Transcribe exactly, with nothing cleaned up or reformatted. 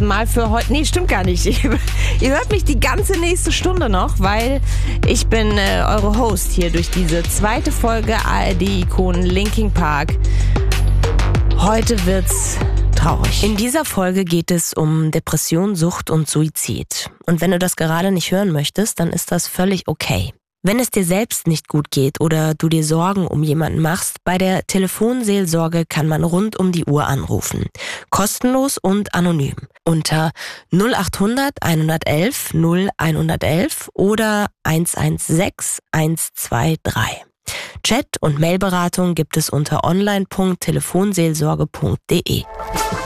Mal für heute. Nee, stimmt gar nicht. Ihr hört mich die ganze nächste Stunde noch, weil ich bin äh, eure Host hier durch diese zweite Folge A R D-Ikonen Linkin Park. Heute wird's traurig. In dieser Folge geht es um Depression, Sucht und Suizid. Und wenn du das gerade nicht hören möchtest, dann ist das völlig okay. Wenn es dir selbst nicht gut geht oder du dir Sorgen um jemanden machst, bei der Telefonseelsorge kann man rund um die Uhr anrufen. Kostenlos und anonym. Unter null acht hundert einhundertelf null einhundertelf oder eins eins sechs eins zwei drei. Chat- und Mailberatung gibt es unter online punkt telefonseelsorge punkt de.